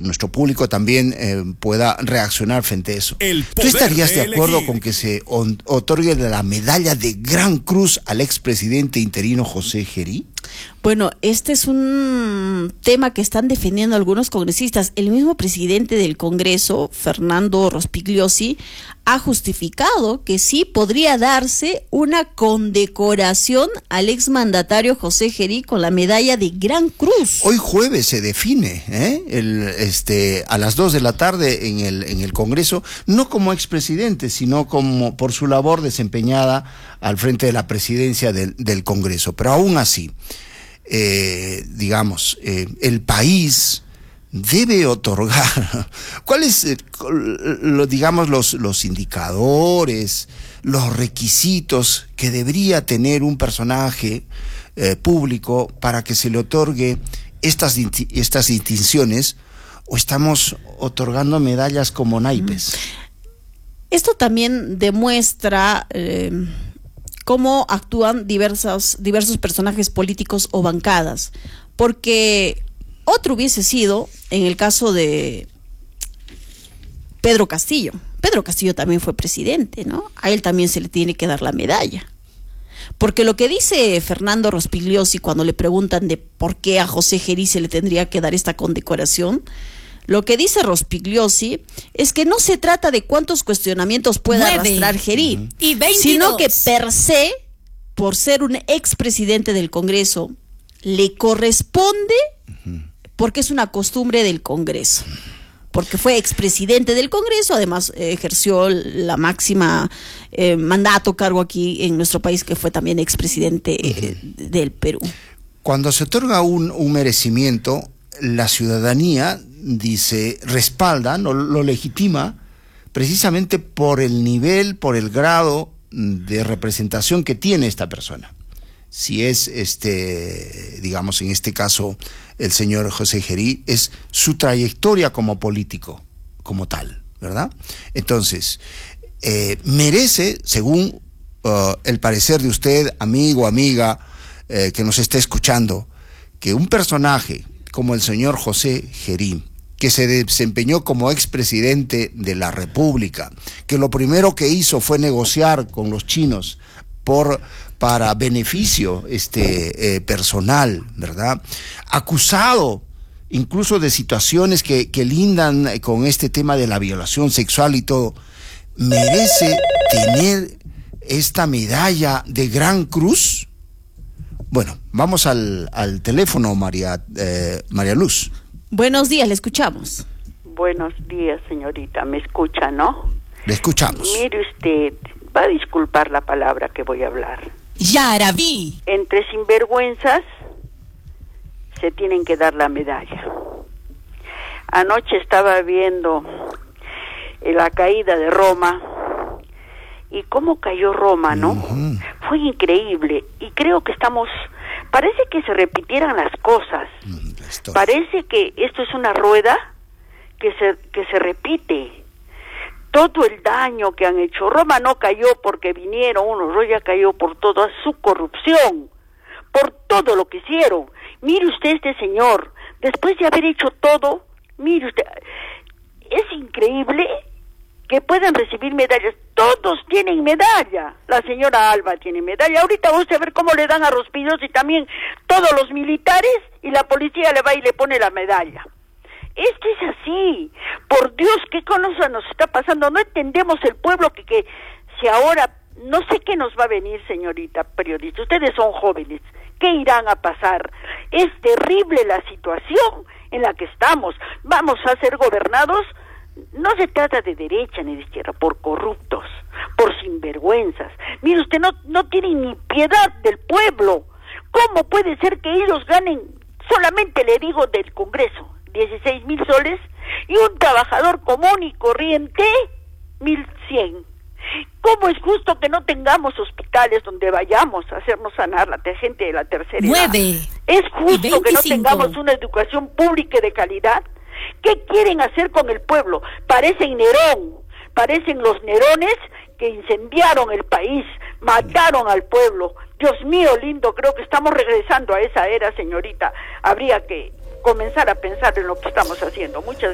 nuestro público también pueda reaccionar frente a eso. ¿Tú estarías de acuerdo con que se otorgue la medalla de Gran Cruz al expresidente interino José Gerí? Bueno, este es un tema que están defendiendo algunos congresistas. El mismo presidente del Congreso, Fernando Rospigliosi, ha justificado que sí podría darse una condecoración al exmandatario José Gerí con la medalla de Gran Cruz. Hoy jueves se define, a las 2 de la tarde en el Congreso, no como expresidente, sino como por su labor desempeñada al frente de la presidencia del Congreso. Pero aún así, el país debe otorgar, ¿cuáles los indicadores, los requisitos que debería tener un personaje público para que se le otorgue estas distinciones, o estamos otorgando medallas como naipes? Esto también demuestra cómo actúan diversos personajes políticos o bancadas, porque otro hubiese sido en el caso de Pedro Castillo. Pedro Castillo también fue presidente, ¿no? A él también se le tiene que dar la medalla. Porque lo que dice Fernando Rospigliosi cuando le preguntan de por qué a José Gerí se le tendría que dar esta condecoración, lo que dice Rospigliosi es que no se trata de cuántos cuestionamientos pueda arrastrar Gerí, sino que per se, por ser un expresidente del Congreso, le corresponde, porque es una costumbre del Congreso, porque fue expresidente del Congreso, además ejerció la máxima cargo aquí en nuestro país, que fue también expresidente del Perú. Cuando se otorga un merecimiento, la ciudadanía respalda, no lo legitima, precisamente por el nivel, por el grado de representación que tiene esta persona. Si es, en este caso, el señor José Gerí, es su trayectoria como político, como tal, ¿verdad? Entonces, merece, según el parecer de usted, amigo, amiga, que nos está escuchando, que un personaje como el señor José Gerí, que se desempeñó como expresidente de la República, que lo primero que hizo fue negociar con los chinos para beneficio personal, ¿verdad? Acusado incluso de situaciones que lindan con este tema de la violación sexual y todo, merece tener esta medalla de Gran Cruz. Bueno, vamos al teléfono, María Luz. Buenos días, le escuchamos. Buenos días, señorita. ¿Me escucha, no? Le escuchamos. Mire usted, va a disculpar la palabra que voy a hablar. Yaraví. Entre sinvergüenzas se tienen que dar la medalla. Anoche estaba viendo la caída de Roma y cómo cayó Roma, ¿no? Fue increíble, y creo que parece que se repitieran las cosas. Parece que esto es una rueda que se repite. Todo el daño que han hecho. Roma no cayó porque vinieron unos, Roma cayó por toda su corrupción, por todo lo que hicieron. Mire usted este señor, después de haber hecho todo, mire usted, es increíble que puedan recibir medallas. Todos tienen medalla. La señora Alba tiene medalla. Ahorita vamos a ver cómo le dan a Rospigliosi y también todos los militares, y la policía le va y le pone la medalla. Esto es así. Por Dios, ¿qué cosa nos está pasando? No entendemos el pueblo que si ahora, no sé qué nos va a venir, señorita periodista. Ustedes son jóvenes. ¿Qué irán a pasar? Es terrible la situación en la que estamos. Vamos a ser gobernados. No se trata de derecha ni de izquierda, por corruptos, por sinvergüenzas. Mire, usted no tiene ni piedad del pueblo. ¿Cómo puede ser que ellos ganen, solamente le digo del Congreso, 16,000 soles, y un trabajador común y corriente 1,100? ¿Cómo es justo que no tengamos hospitales donde vayamos a hacernos sanar la gente de la tercera edad? 9. ¿Es justo que no 25. tengamos una educación pública y de calidad? ¿Qué quieren hacer con el pueblo? Parecen los Nerones que incendiaron el país, mataron al pueblo. Dios mío lindo, creo que estamos regresando a esa era, señorita. Habría que comenzar a pensar en lo que estamos haciendo. Muchas